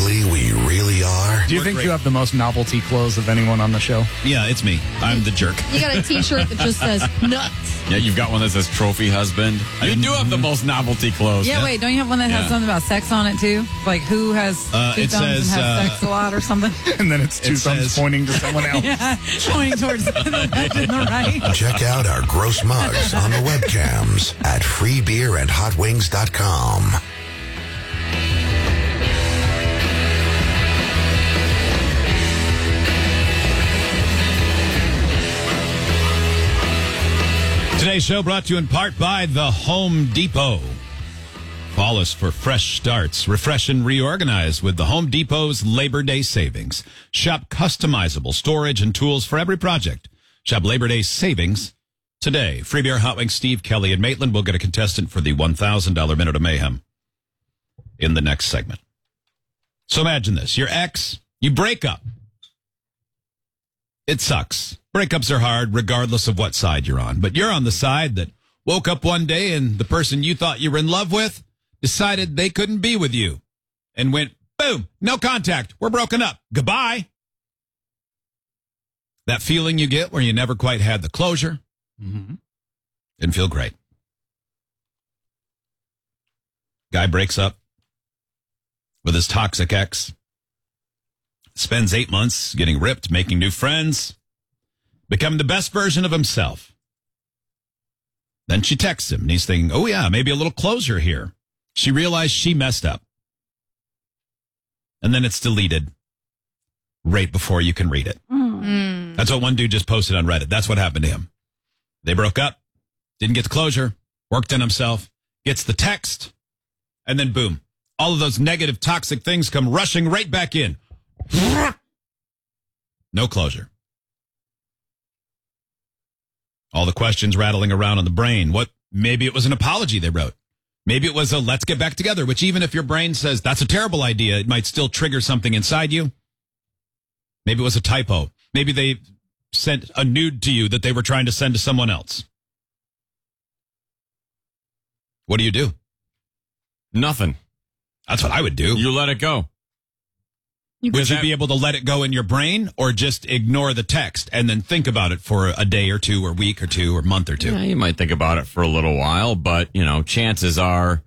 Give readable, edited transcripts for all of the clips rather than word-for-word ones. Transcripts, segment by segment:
ugly we really are? Do you think you have the most novelty clothes of anyone on the show? Yeah, it's me. I'm the jerk. You got a T-shirt that just says nuts. Yeah, you've got one that says trophy husband. You do have the most novelty clothes. Yeah, wait, don't you have one that has something about sex on it too? Like who has two it thumbs says, and has sex a lot or something? And then it's two thumbs pointing to someone else. Yeah, pointing towards the left and the right. Check out our gross mugs on the webcams at freebeerandhotwings.com. Today's show brought to you in part by the Home Depot. Call us for fresh starts. Refresh and reorganize with the Home Depot's Labor Day savings. Shop customizable storage and tools for every project. Shop Labor Day savings today. Free Beer, Hot Wings, Steve, Kelly, and Maitland will get a contestant for the $1,000 Minute of Mayhem in the next segment. So imagine this. Your ex, you break up. It sucks. Breakups are hard regardless of what side you're on. But you're on the side that woke up one day and the person you thought you were in love with decided they couldn't be with you and went, boom, no contact. We're broken up. Goodbye. That feeling you get where you never quite had the closure. Didn't feel great. Guy breaks up with his toxic ex. Spends 8 months getting ripped, making new friends, becoming the best version of himself. Then she texts him, and he's thinking, oh, yeah, maybe a little closure here. She realized she messed up. And then it's deleted right before you can read it. That's what one dude just posted on Reddit. That's what happened to him. They broke up, didn't get the closure, worked on himself, gets the text, and then boom. All of those negative, toxic things come rushing right back in. No closure. All the questions rattling around in the brain. Maybe it was an apology they wrote. Maybe it was a let's get back together, which even if your brain says that's a terrible idea, it might still trigger something inside you. Maybe it was a typo. Maybe they sent a nude to you that they were trying to send to someone else. What do you do? Nothing. That's what I would do. You let it go. Would you be able to let it go in your brain or just ignore the text and then think about it for a day or two or week or two or month or two? Yeah, you might think about it for a little while, but, chances are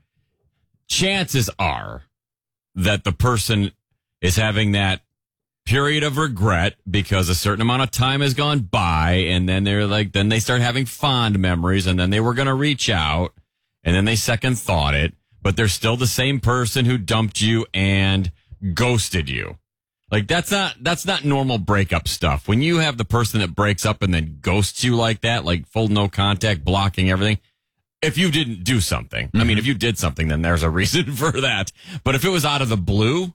that the person is having that period of regret because a certain amount of time has gone by, and then then they start having fond memories, and then they were going to reach out, and then they second thought it, but they're still the same person who dumped you and ghosted you. Like, that's not normal breakup stuff. When you have the person that breaks up and then ghosts you like that, like full no contact, blocking everything, if you didn't do something, I mean, if you did something, then there's a reason for that. But if it was out of the blue,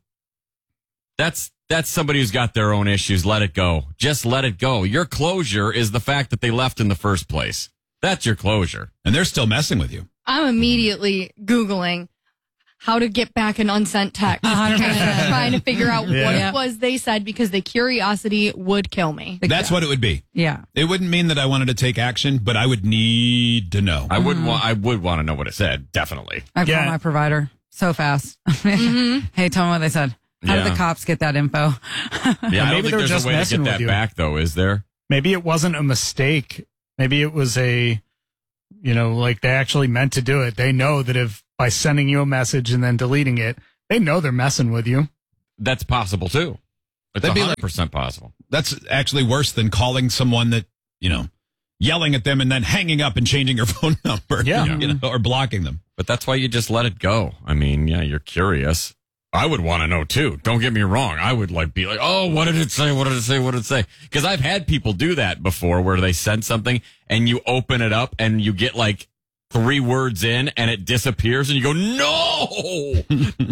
that's somebody who's got their own issues. Let it go. Just let it go. Your closure is the fact that they left in the first place. That's your closure. And they're still messing with you. I'm immediately Googling how to get back an unsent text. Trying to figure out what it was they said because the curiosity would kill me. That's what it would be. Yeah. It wouldn't mean that I wanted to take action, but I would need to know. I would want to know what it said. Definitely. I call my provider so fast. Hey, tell me what they said. How did the cops get that info? I don't think there's a way to get that back, though, is there? Maybe it wasn't a mistake. Maybe it was like they actually meant to do it. They know that if by sending you a message and then deleting it, they know they're messing with you. That's possible, too. It's 100% possible. That's actually worse than calling someone that, yelling at them and then hanging up and changing your phone number. Or blocking them. But that's why you just let it go. I mean, you're curious. I would want to know, too. Don't get me wrong. I would be like, oh, what did it say? What did it say? What did it say? Because I've had people do that before where they send something and you open it up and you get 3 words in and it disappears and you go, no,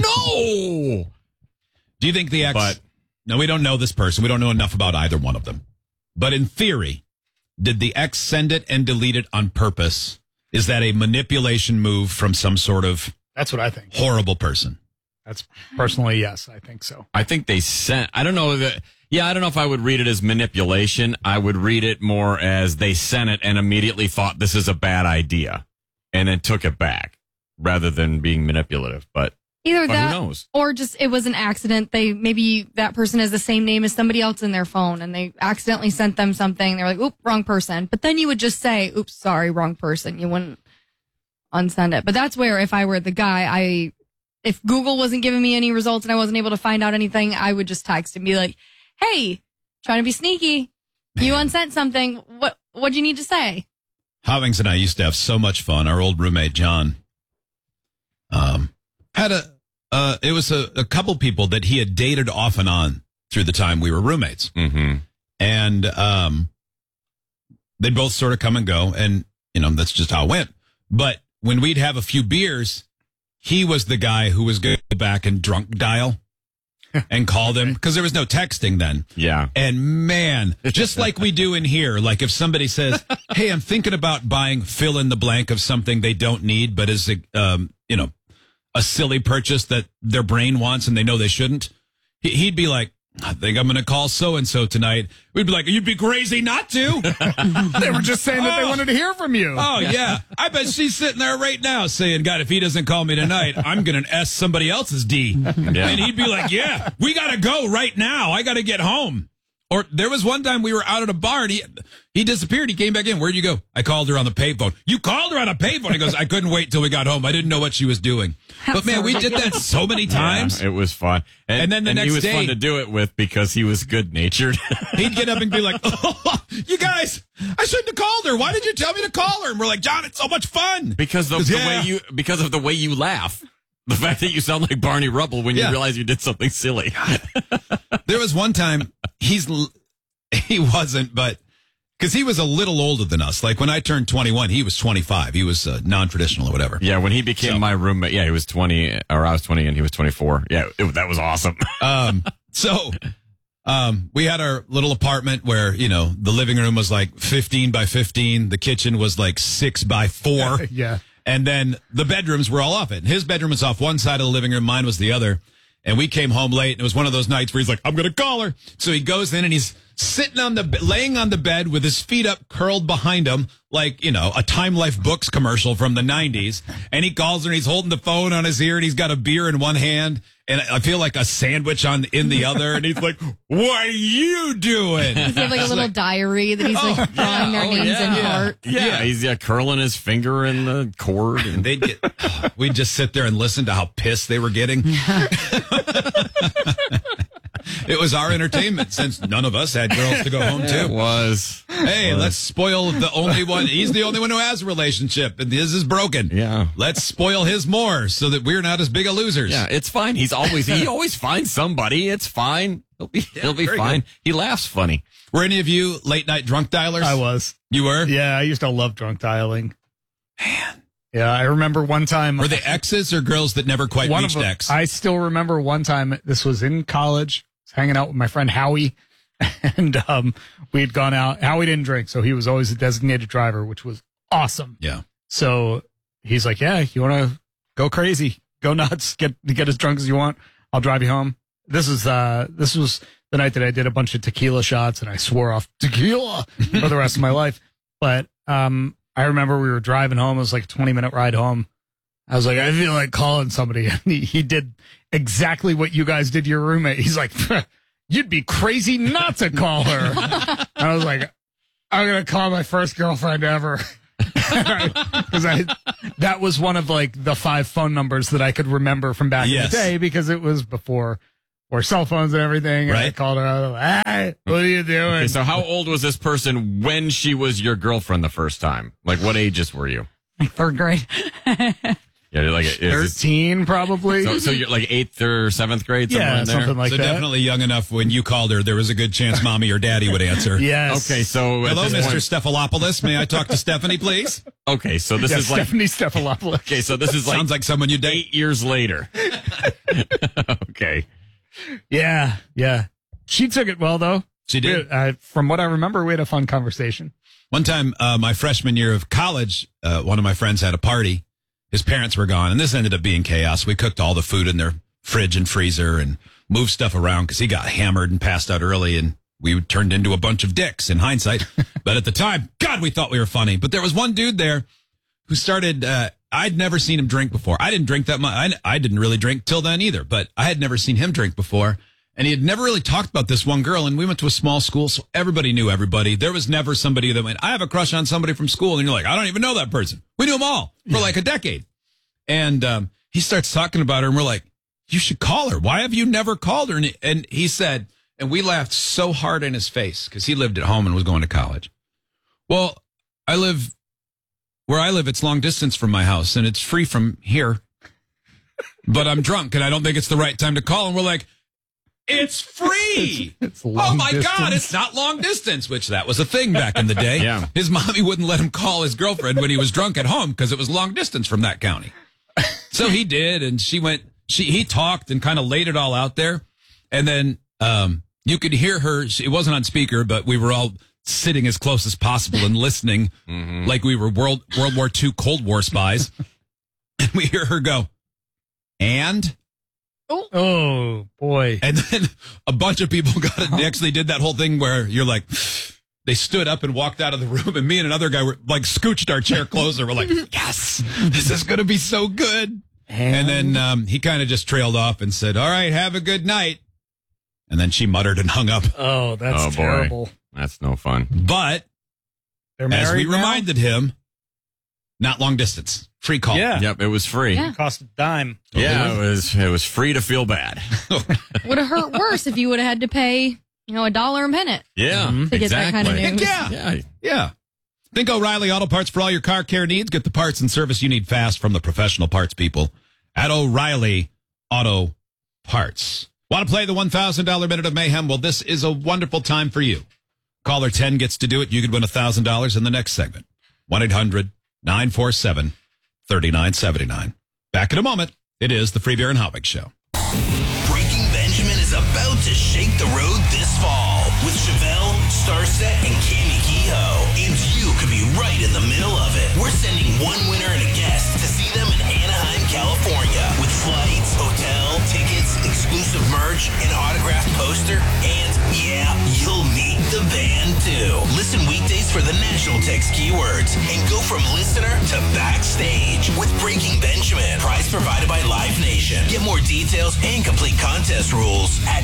no. Do you think the ex, no, we don't know this person. We don't know enough about either one of them. But in theory, did the ex send it and delete it on purpose? Is that a manipulation move from some sort of That's what I think. Horrible person? That's personally, yes, I think so. I think they sent, I don't know if I would read it as manipulation. I would read it more as they sent it and immediately thought this is a bad idea and then took it back rather than being manipulative. But Either But that, who knows? or just it was an accident. Maybe that person has the same name as somebody else in their phone, and they accidentally sent them something. They're like, "Oop, wrong person." But then you would just say, "Oops, sorry, wrong person." You wouldn't unsend it. But that's where, if I were the guy, if Google wasn't giving me any results and I wasn't able to find out anything, I would just text and be like, "Hey, trying to be sneaky. You unsent something. What'd you need to say?" Hovings and I used to have so much fun. Our old roommate John had it was a couple people that he had dated off and on through the time we were roommates. Mm-hmm. And they'd both sort of come and go, and that's just how it went. But when we'd have a few beers, he was the guy who was going to go back and drunk dial and call them, because there was no texting then. Yeah. And man, just like we do in here, like if somebody says, "Hey, I'm thinking about buying fill in the blank of something they don't need, but is a silly purchase that their brain wants and they know they shouldn't," he'd be like, "I think I'm going to call so-and-so tonight." We'd be like, "You'd be crazy not to." They were just saying that they wanted to hear from you. Oh, yeah. I bet she's sitting there right now saying, "God, if he doesn't call me tonight, I'm going to S somebody else's D." Yeah. And he'd be like, "Yeah, we got to go right now. I got to get home." Or there was one time we were out at a bar and he disappeared. He came back in. "Where'd you go?" "I called her on the payphone." "You called her on a payphone?" He goes, "I couldn't wait till we got home. I didn't know what she was doing." But man, we did that so many times. Yeah, it was fun. And then the next he was day- fun to do it with because he was good natured. He'd get up and be like, "Oh, you guys, I shouldn't have called her. Why did you tell me to call her?" And we're like, "John, it's so much fun." because of the way you laugh. The fact that you sound like Barney Rubble when you Yeah. realize you did something silly. There was one time he wasn't, but because he was a little older than us. Like when I turned 21, he was 25. He was non-traditional or whatever. Yeah, when he became my roommate, he was 20, or I was 20 and he was 24. Yeah, that was awesome. So we had our little apartment where, the living room was like 15 by 15. The kitchen was like 6 by 4. Yeah. And then the bedrooms were all off it. His bedroom was off one side of the living room. Mine was the other. And we came home late, and it was one of those nights where he's like, "I'm going to call her." So he goes in and he's sitting laying on the bed with his feet up, curled behind him, like, a Time Life Books commercial from the 90s. And he calls her and he's holding the phone on his ear and he's got a beer in one hand and I feel like a sandwich in the other. And he's like, "What are you doing?" Does he have like a little diary that he's like drawing their names in heart? Yeah, he's curling his finger in the cord. And We'd just sit there and listen to how pissed they were getting. It was our entertainment since none of us had girls to go home to. It was. Hey, let's spoil the only one. He's the only one who has a relationship, and his is broken. Yeah. Let's spoil his more so that we're not as big of losers. Yeah, it's fine. He always finds somebody. It's fine. He'll be very fine. good. He laughs funny. Were any of you late night drunk dialers? I was. You were? Yeah, I used to love drunk dialing. Man. Yeah, I remember one time. Were they exes or girls that never quite one reached of them, X? I still remember one time, this was in college, I was hanging out with my friend Howie, and we'd gone out. Howie didn't drink, so he was always a designated driver, which was awesome. Yeah. So he's like, "Yeah, you want to go crazy, go nuts, get as drunk as you want. I'll drive you home." This was the night that I did a bunch of tequila shots, and I swore off tequila for the rest of my life. But I remember we were driving home. It was like a 20-minute ride home. I was like, "I feel like calling somebody." And he did exactly what you guys did to your roommate. He's like, "You'd be crazy not to call her." And I was like, "I'm going to call my first girlfriend ever." Because that was one of like the 5 phone numbers that I could remember from back in the day, because it was before cell phones and everything. And I called her out. I was like, "Hey, what are you doing?" Okay, so how old was this person when she was your girlfriend the first time? Like, what ages were you? Like 3rd grade. Yeah, like 13 probably. So you're like 8th or 7th grade, somewhere in there? Something like so that. definitely young enough when you called her, there was a good chance mommy or daddy would answer. Yes. Okay, so Hello, at this Mr. point- Stephalopoulos. May I talk to Stephanie, please? Okay, so this Yeah, is like Stephanie Stephalopoulos. okay, so this is like Sounds like someone you date. 8 years later. Okay. Yeah. She took it well, though. She did. From what I remember, we had a fun conversation. One time, my freshman year of college, one of my friends had a party. His parents were gone, and this ended up being chaos. We cooked all the food in their fridge and freezer and moved stuff around because he got hammered and passed out early, and we turned into a bunch of dicks in hindsight. But at the time, God, we thought we were funny. But there was one dude there who started I'd never seen him drink before. I didn't drink that much. I didn't really drink till then either, but I had never seen him drink before. And he had never really talked about this one girl. And we went to a small school, so everybody knew everybody. There was never somebody that went, I have a crush on somebody from school. And you're like, I don't even know that person. We knew them all for like a decade. And he starts talking about her, and we're like, you should call her. Why have you never called her? And he said, and we laughed so hard in his face because he lived at home and was going to college. Well, where I live, it's long distance from my house, and it's free from here. But I'm drunk, and I don't think it's the right time to call. And we're like, it's free. It's oh, long my distance. God, it's not long distance, which that was a thing back in the day. Yeah. His mommy wouldn't let him call his girlfriend when he was drunk at home because it was long distance from that county. So he did, and he talked and kind of laid it all out there. And then you could hear her. It wasn't on speaker, but we were all sitting as close as possible and listening like we were World War II Cold War spies. And we hear her go, and... Oh, boy. And then a bunch of people got it. They actually did that whole thing where you're like, they stood up and walked out of the room, and me and another guy were like scooched our chair closer. We're like, yes, this is going to be so good. And then he kind of just trailed off and said, all right, have a good night. And then she muttered and hung up. Oh, that's boy. terrible. That's no fun. But They're as we married now? reminded him, not long distance, free call. Yeah. Yep, it was free. Yeah. Cost a dime. Yeah, it was free to feel bad. Would have hurt worse if you would have had to pay, $1 a minute. Yeah, To get that kind of exactly. news. Heck Yeah. Yeah. Think O'Reilly Auto Parts for all your car care needs. Get the parts and service you need fast from the professional parts people at O'Reilly Auto Parts. Want to play the $1,000 Minute of Mayhem? Well, this is a wonderful time for you. Caller 10 gets to do it. You could win $1,000 in the next segment. 1-800-947-3979. Back in a moment. It is the Free Beer and Hotwig Show. Breaking Benjamin is about to shake the road this fall with Chevelle, Starset, and Cammy Kehoe. And you could be right in the middle of it. We're sending one winner and a guest to see them in Anaheim, California, with flights, hotel, tickets, exclusive merch, an autographed poster, and yeah, you'll meet the band too. Listen weekdays for the national text keywords and go from listener to backstage with Breaking Benjamin. Prize provided by Live Nation. Get more details and complete contest rules at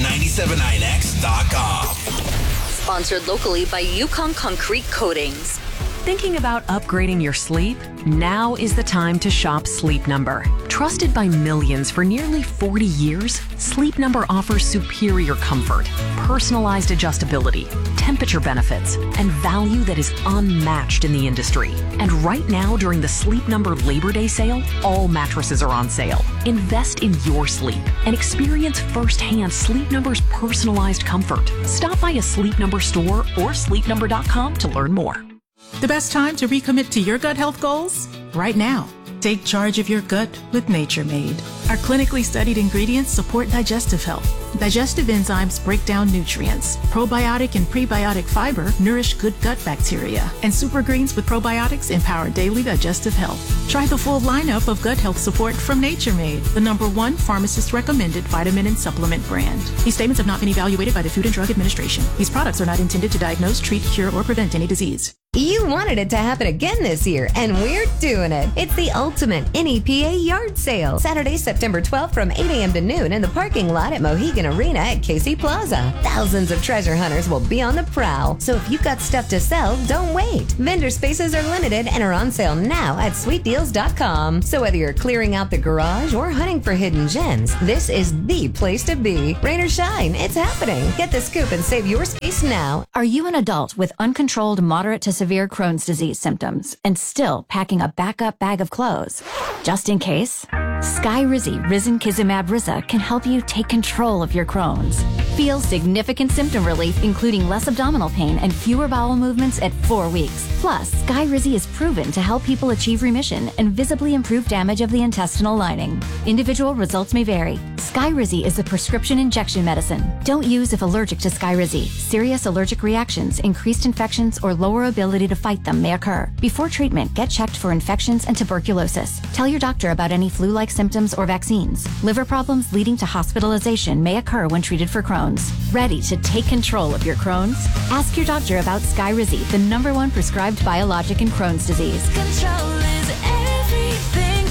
979x.com. Sponsored locally by Yukon Concrete Coatings. Thinking about upgrading your sleep? Now is the time to shop Sleep Number. Trusted by millions for nearly 40 years, Sleep Number offers superior comfort, personalized adjustability, temperature benefits, and value that is unmatched in the industry. And right now, during the Sleep Number Labor Day sale, all mattresses are on sale. Invest in your sleep and experience firsthand Sleep Number's personalized comfort. Stop by a Sleep Number store or sleepnumber.com to learn more. The best time to recommit to your gut health goals? Right now. Take charge of your gut with Nature Made. Our clinically studied ingredients support digestive health. Digestive enzymes break down nutrients. Probiotic and prebiotic fiber nourish good gut bacteria. And super greens with probiotics empower daily digestive health. Try the full lineup of gut health support from Nature Made, the #1 pharmacist recommended vitamin and supplement brand. These statements have not been evaluated by the Food and Drug Administration. These products are not intended to diagnose, treat, cure, or prevent any disease. You wanted it to happen again this year, and we're doing it. It's the ultimate NEPA yard sale. Saturday, September 12th from 8 a.m. to noon in the parking lot at Mohegan Arena at Casey Plaza. Thousands of treasure hunters will be on the prowl. So if you've got stuff to sell, don't wait. Vendor spaces are limited and are on sale now at sweetdeals.com. So whether you're clearing out the garage or hunting for hidden gems, this is the place to be. Rain or shine, it's happening. Get the scoop and save your space now. Are you an adult with uncontrolled moderate to severe Crohn's disease symptoms and still packing a backup bag of clothes? Just in case, Skyrizi Risankizumab Riza can help you take control of your Crohn's. Feel significant symptom relief, including less abdominal pain and fewer bowel movements at 4 weeks. Plus, Skyrizi is proven to help people achieve remission and visibly improve damage of the intestinal lining. Individual results may vary. Skyrizi is a prescription injection medicine. Don't use if allergic to Skyrizi. Serious allergic reactions, increased infections, or lower ability to fight them may occur. Before treatment, get checked for infections and tuberculosis. Tell your doctor about any flu-like symptoms or vaccines. Liver problems leading to hospitalization may occur when treated for Crohn's. Ready to take control of your Crohn's? Ask your doctor about Skyrizi, the #1 prescribed biologic in Crohn's disease. Control is everything.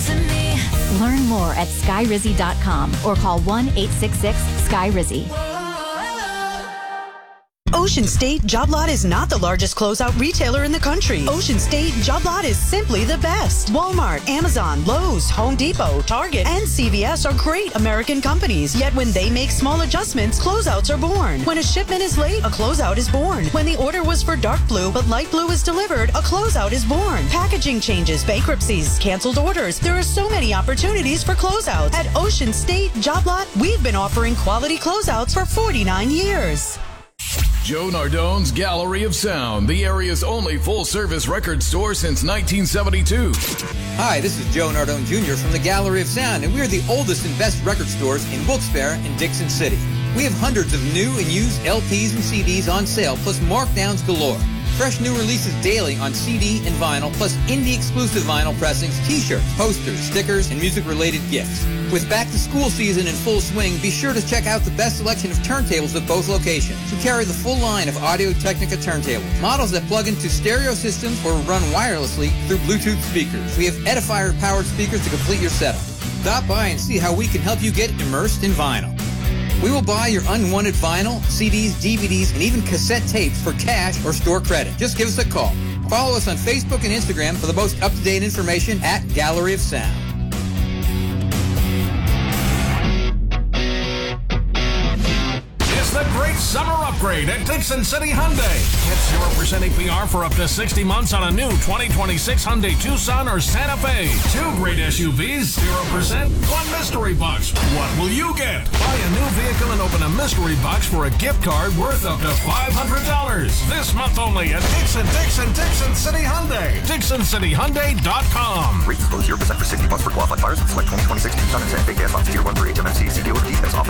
Learn more at skyrizzy.com or call 1-866-SKY-RIZZY. Ocean State Job Lot is not the largest closeout retailer in the country. Ocean State Job Lot is simply the best. Walmart, Amazon, Lowe's, Home Depot, Target, and CVS are great American companies. Yet when they make small adjustments, closeouts are born. When a shipment is late, a closeout is born. When the order was for dark blue, but light blue is delivered, a closeout is born. Packaging changes, bankruptcies, canceled orders. There are so many opportunities for closeouts. At Ocean State Job Lot, we've been offering quality closeouts for 49 years. Joe Nardone's Gallery of Sound, the area's only full-service record store since 1972. Hi, this is Joe Nardone Jr. from the Gallery of Sound, and we are the oldest and best record stores in Wilkes-Barre and Dixon City. We have hundreds of new and used LPs and CDs on sale, plus markdowns galore. Fresh new releases daily on CD and vinyl, plus indie-exclusive vinyl pressings, t-shirts, posters, stickers, and music-related gifts. With back-to-school season in full swing, be sure to check out the best selection of turntables at both locations. We carry the full line of Audio-Technica turntables, models that plug into stereo systems or run wirelessly through Bluetooth speakers. We have Edifier-powered speakers to complete your setup. Stop by and see how we can help you get immersed in vinyl. We will buy your unwanted vinyl, CDs, DVDs, and even cassette tapes for cash or store credit. Just give us a call. Follow us on Facebook and Instagram for the most up-to-date information at Gallery of Sound. The great summer upgrade at Dixon City Hyundai. Get 0% APR for up to 60 months on a new 2026 Hyundai Tucson or Santa Fe. 2 great SUVs, 0%, 1 mystery box. What will you get? Buy a new vehicle and open a mystery box for a gift card worth up to $500. This month only at Dixon City Hyundai. DixonCityHyundai.com. Rates below 0% for 60 months for qualified buyers. Select 2026 Tucson and Santa Fe gas lots, Tier 1 for HMMC. See dealer details. Offer